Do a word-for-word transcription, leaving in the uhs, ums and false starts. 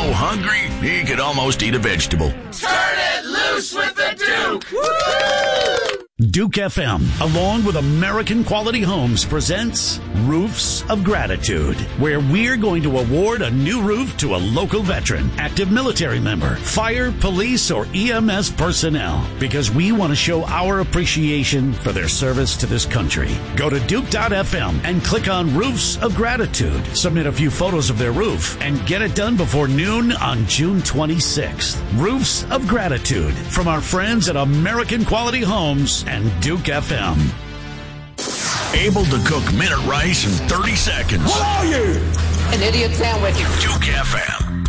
hungry he could almost eat a vegetable. Turn it loose with the Duke! Woo! Duke F M, along with American Quality Homes, presents Roofs of Gratitude, where we're going to award a new roof to a local veteran, active military member, fire, police, or E M S personnel, because we want to show our appreciation for their service to this country. Go to Duke dot F M and click on Roofs of Gratitude. Submit a few photos of their roof and get it done before noon on June twenty-sixth. Roofs of Gratitude from our friends at American Quality Homes and Duke F M. Able to cook minute rice in thirty seconds. What are you? An idiot sandwich. Duke F M.